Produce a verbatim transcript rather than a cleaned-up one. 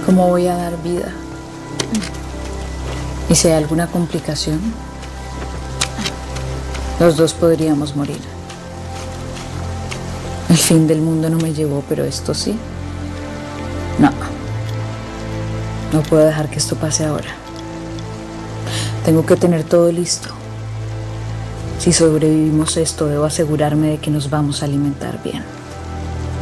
¿Cómo voy a dar vida? ¿Y si hay alguna complicación? Los dos podríamos morir. El fin del mundo no me llevó, pero esto sí. No. No puedo dejar que esto pase ahora. Tengo que tener todo listo. Si sobrevivimos esto, debo asegurarme de que nos vamos a alimentar bien.